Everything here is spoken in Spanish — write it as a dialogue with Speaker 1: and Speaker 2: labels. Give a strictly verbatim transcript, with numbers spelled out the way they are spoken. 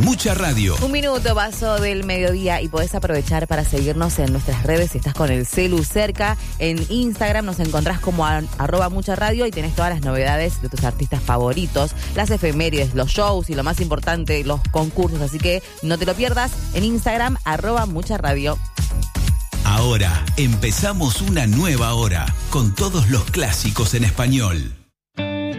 Speaker 1: Mucha Radio.
Speaker 2: Un minuto pasó del mediodía y podés aprovechar para seguirnos en nuestras redes si estás con el celu cerca. En Instagram nos encontrás como a, arroba Mucha Radio y tenés todas las novedades de tus artistas favoritos, las efemérides, los shows y lo más importante, los concursos. Así que no te lo pierdas en Instagram, arroba Mucha Radio.
Speaker 1: Ahora empezamos una nueva hora con todos los clásicos en español.